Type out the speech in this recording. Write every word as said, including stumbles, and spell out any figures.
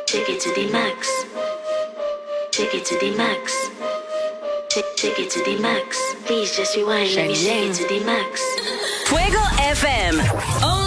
Take it to the max. Take it to the max. Take, take it to the max. Please just rewind. Let me take it to the max. Fuego F M. Oh.